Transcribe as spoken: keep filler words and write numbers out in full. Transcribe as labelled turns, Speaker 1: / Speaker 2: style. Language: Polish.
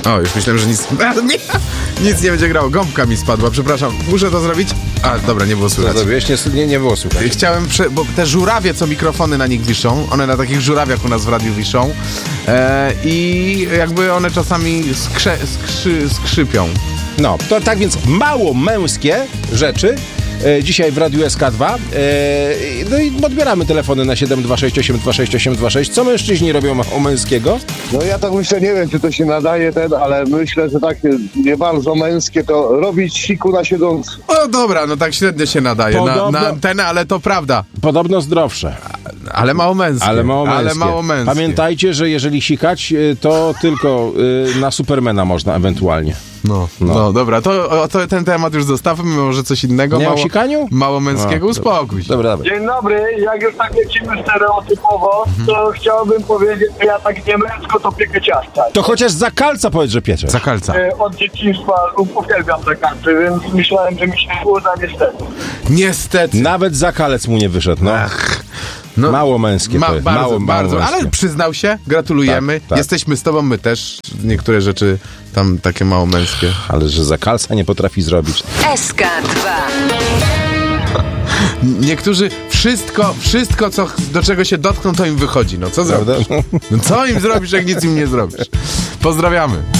Speaker 1: O, już myślałem, że nic, nic nie będzie grało. Gąbka mi spadła, przepraszam. Muszę to zrobić? A, dobra, nie było słychać.
Speaker 2: Co zrobiłeś? Nie, nie, nie było słychać.
Speaker 1: Chciałem, prze... bo te żurawie, co mikrofony na nich wiszą, one na takich żurawiach u nas w radiu wiszą e, i jakby one czasami skrze... skrzy... skrzypią.
Speaker 2: No, to tak więc mało męskie rzeczy e, dzisiaj w Radiu S K dwa. E, no i odbieramy telefony na siedem dwa sześć osiem dwa sześć osiem dwa sześć. Co mężczyźni robią mało męskiego?
Speaker 3: No ja tak myślę, nie wiem, czy to się nadaje ten, ale myślę, że takie nie bardzo męskie to robić siku na siedząco.
Speaker 1: O dobra, no tak średnio się nadaje
Speaker 2: Podobno...
Speaker 1: na, na antenę, ale to prawda.
Speaker 2: Podobno zdrowsze.
Speaker 1: Ale mało męskie.
Speaker 2: Ale mało męskie.
Speaker 1: Ale mało męskie.
Speaker 2: Pamiętajcie, że jeżeli sikać, to tylko y, na Supermana można ewentualnie.
Speaker 1: No, no. no dobra, to, o, to ten temat już zostawmy, może coś innego.
Speaker 2: Nie
Speaker 1: mało,
Speaker 2: o sikaniu?
Speaker 1: Mało męskiego,
Speaker 2: A,
Speaker 1: uspokój się.
Speaker 2: Dobra, dobra.
Speaker 4: Dzień dobry, jak już tak lecimy stereotypowo, to chciałbym powiedzieć, że ja tak nie męsko to piekę ciasta.
Speaker 2: To chociaż za kalca powiedz, że pieczesz.
Speaker 1: Za kalca.
Speaker 4: E, Od dzieciństwa uwielbiam te karty, więc myślałem, że mi się uda niestety.
Speaker 1: Niestety.
Speaker 2: Nawet za kalec mu nie wyszedł, no.
Speaker 1: Ach, no
Speaker 2: mało męskie
Speaker 1: ma,
Speaker 2: to jest.
Speaker 1: bardzo,
Speaker 2: mało,
Speaker 1: bardzo,
Speaker 2: mało
Speaker 1: ale
Speaker 2: męskie.
Speaker 1: przyznał się, gratulujemy.
Speaker 2: Tak, tak.
Speaker 1: Jesteśmy z tobą, my też. Niektóre rzeczy tam takie mało męskie.
Speaker 2: Ale że za kalca nie potrafi zrobić.
Speaker 5: S K dwa.
Speaker 1: Niektórzy wszystko, wszystko co, do czego się dotkną, to im wychodzi. No co
Speaker 2: Prawda?
Speaker 1: zrobisz? No, co im zrobisz, jak nic im nie zrobisz? Pozdrawiamy.